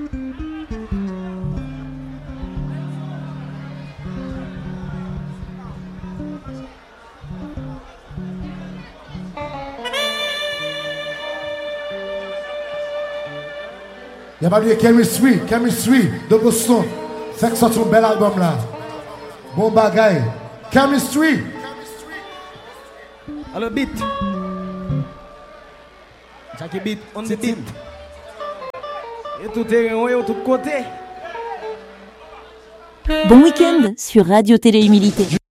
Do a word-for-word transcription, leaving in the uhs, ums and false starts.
Y'a pas de chemistry, chemistry de Boston. Fait que ça c'est un bel album là. Bon bagaille. Chemistry. Alors beat. Jackie beat, on the beat. Et tout est en tout côté. Bon week-end sur Radio Télé Humilité.